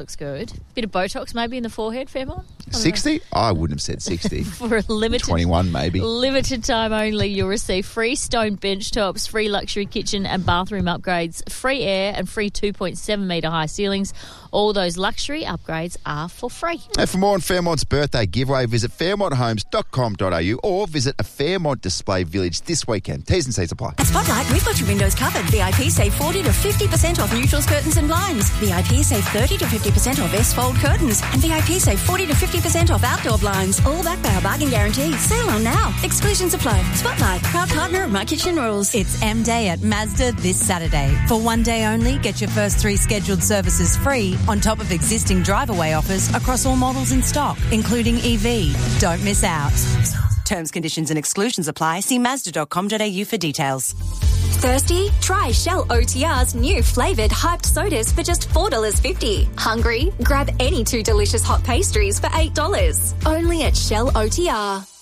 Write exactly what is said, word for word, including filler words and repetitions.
Looks good. Bit of Botox maybe in the forehead, Fairmont? sixty? I wouldn't have said sixty. For a limited twenty-one maybe. Limited time only, you'll receive free stone bench tops, free luxury kitchen and bathroom upgrades, free air and free two point seven metre high ceilings. All those luxury upgrades are for free. And for more on Fairmont's birthday giveaway, visit fairmont homes dot com dot a u or visit a Fairmont display village this weekend. T's and C's apply. At Spotlight, we've got your windows covered. V I P save forty to fifty percent off neutrals, curtains and blinds. V I P save thirty to fifty percent off S-fold curtains. And V I P save forty to fifty percent off outdoor blinds. All backed by our bargain guarantee. Sale on now. Exclusions apply. Spotlight, proud partner of My Kitchen Rules. It's M-Day at Mazda this Saturday. For one day only, get your first three scheduled services free on top of existing drive-away offers across all models in stock, including E V. Don't miss out. Terms, conditions and exclusions apply. See mazda dot com dot a u for details. Thirsty? Try Shell O T R's new flavoured hyped sodas for just four dollars fifty. Hungry? Grab any two delicious hot pastries for eight dollars. Only at Shell O T R.